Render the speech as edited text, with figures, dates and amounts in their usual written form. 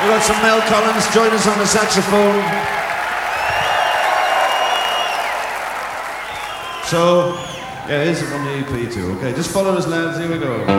We've got some Mel Collins join us on the saxophone. So, yeah, here's it from the EP too. Okay, just follow us, lads. Here we go.